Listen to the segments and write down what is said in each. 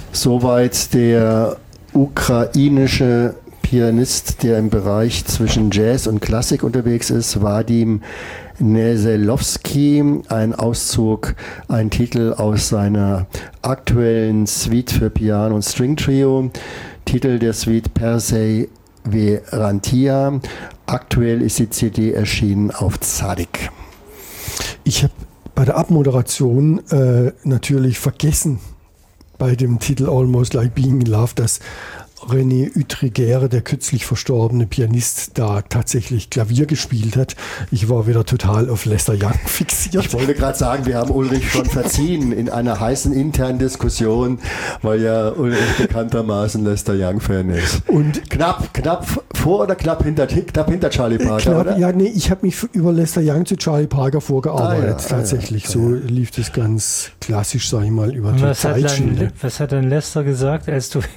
Soweit der ukrainische Pianist, der im Bereich zwischen Jazz und Klassik unterwegs ist, Wadim Neselowski. Ein Auszug, ein Titel aus seiner aktuellen Suite für Piano und String Trio. Titel der Suite Perseverantia. Aktuell ist die CD erschienen auf Tzadik. Ich habe bei der Abmoderation natürlich vergessen, bei dem Titel Almost Like Being in Love, dass René Utriguer, der kürzlich verstorbene Pianist, da tatsächlich Klavier gespielt hat. Ich war wieder total auf Lester Young fixiert. Ich wollte gerade sagen, wir haben Ulrich schon verziehen in einer heißen internen Diskussion, weil ja Ulrich bekanntermaßen Lester Young-Fan ist. Und knapp vor oder knapp hinter Charlie Parker, oder? Ja, nee, ich habe mich über Lester Young zu Charlie Parker vorgearbeitet. Tatsächlich, so lief das ganz klassisch, sag ich mal, über die Zeitschiene. Was hat denn Lester gesagt, als du...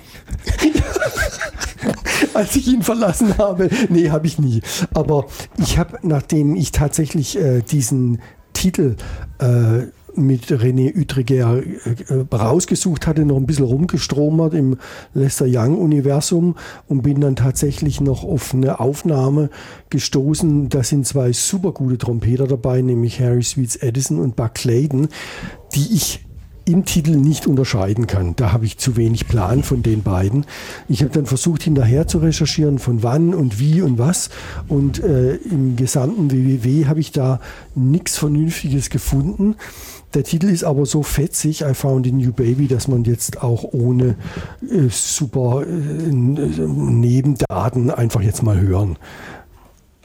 Als ich ihn verlassen habe. Nee, habe ich nie. Aber ich habe, nachdem ich tatsächlich diesen Titel mit René Utriguer rausgesucht hatte, noch ein bisschen rumgestromert im Lester Young-Universum und bin dann tatsächlich noch auf eine Aufnahme gestoßen. Da sind zwei super gute Trompeter dabei, nämlich Harry Sweets Edison und Buck Clayton, die ich im Titel nicht unterscheiden kann. Da habe ich zu wenig Plan von den beiden. Ich habe dann versucht, hinterher zu recherchieren, von wann und wie und was. Und im gesamten WWW habe ich da nichts Vernünftiges gefunden. Der Titel ist aber so fetzig, I Found a New Baby, dass man jetzt auch ohne super Nebendaten einfach jetzt mal hören